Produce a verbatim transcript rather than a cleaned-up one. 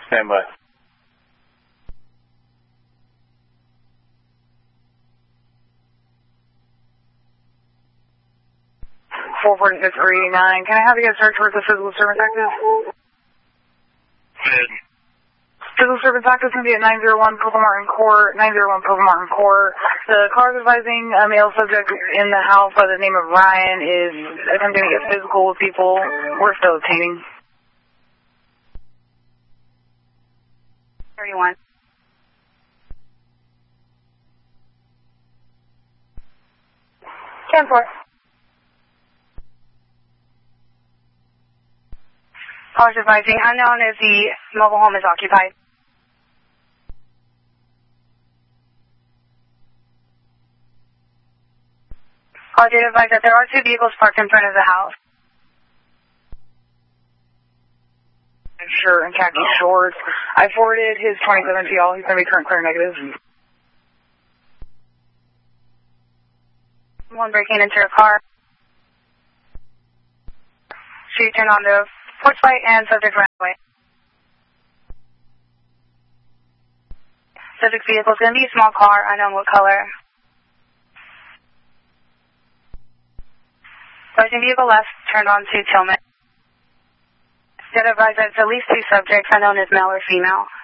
Stand by. four forty-six, three eighty-nine. Can I have you guys search for the physical disturbance active? Good. Physical disturbance active is going to be at nine oh one Purple Martin Court, nine oh one Purple Martin Court. The car is advising a male subject in the house by the name of Ryan is attempting to get physical with people. We're still obtaining. thirty-one. ten four. Callers advising unknown as the mobile home is occupied. Caller did advise that there are two vehicles parked in front of the house. Sure, and khaki shorts. I forwarded his twenty-seven to y'all. He's going to be current clear negative. One breaking into a car. She turned on the porch light and subject ran away. Subject vehicle is going to be a small car, unknown what color. Approaching vehicle left, turned on to Tillman. Did advise that it's at least two subjects, unknown as male or female.